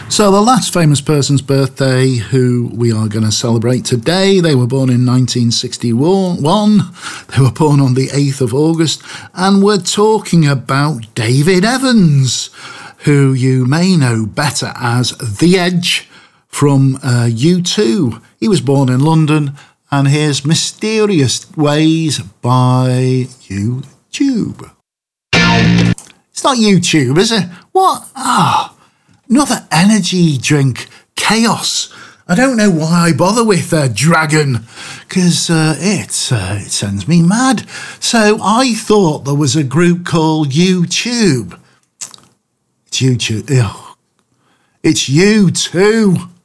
So the last famous person's birthday who we are going to celebrate today, they were born in 1961. They were born on the 8th of August, and we're talking about David Evans, who you may know better as The Edge from U2. He was born in London, and here's Mysterious Ways by YouTube. It's not YouTube, is it? What? Another energy drink. Chaos. I don't know why I bother with Dragon, because it sends me mad. So I thought there was a group called YouTube. It's YouTube. Ugh. It's U2.